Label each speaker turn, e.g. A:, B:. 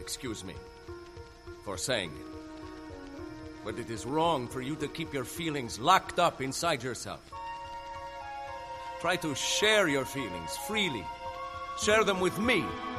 A: Excuse me for saying it. But it is wrong for you to keep your feelings locked up inside yourself. Try to share your feelings freely. Share them with me.